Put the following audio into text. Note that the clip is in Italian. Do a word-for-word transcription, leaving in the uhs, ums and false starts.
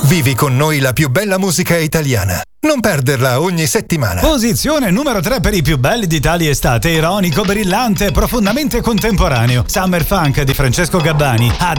Vivi con noi la più bella musica italiana. Non perderla ogni settimana. Posizione numero tre per i più belli di tali estate. Ironico, brillante, profondamente contemporaneo. Summer Funk di Francesco Gabbani. Ad